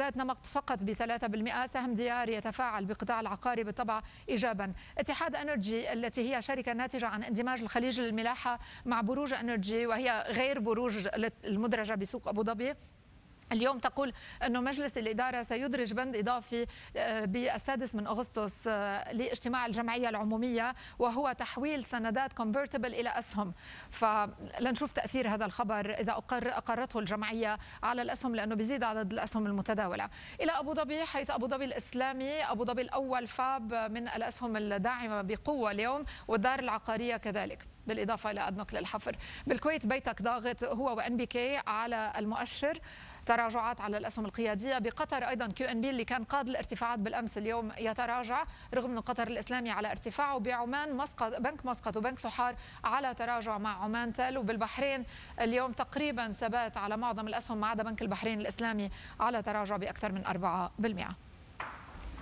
الإمارات نمط فقط ب3%. سهم ديار يتفاعل بقطاع العقاري بالطبع إيجابا. اتحاد انرجي التي هي شركة ناتجة عن اندماج الخليج للملاحة مع بروج انرجي وهي غير بروج المدرجة بسوق أبو ظبي، اليوم تقول أنه مجلس الإدارة سيدرج بند إضافي بالسادس من أغسطس لاجتماع الجمعية العمومية، وهو تحويل سندات كونفرتبل إلى أسهم. فلنشوف تأثير هذا الخبر إذا أقرته الجمعية على الأسهم، لأنه بيزيد عدد الأسهم المتداولة. إلى أبو ظبي، حيث أبو ظبي الإسلامي، أبو ظبي الأول فاب من الأسهم الداعمة بقوة اليوم، والدار العقارية كذلك، بالإضافة إلى أدنوك للحفر. بالكويت بيتك ضاغط هو وان بي كي على المؤشر، تراجعات على الأسهم القيادية. بقطر أيضا كيو ان بي اللي كان قاد الارتفاعات بالأمس اليوم يتراجع رغم أن قطر الإسلامي على ارتفاع. وبعمان مسقط، بنك مسقط وبنك سحار على تراجع مع عمان تل. وبالبحرين اليوم تقريبا ثبات على معظم الأسهم ما عدا بنك البحرين الإسلامي على تراجع بأكثر من 4%.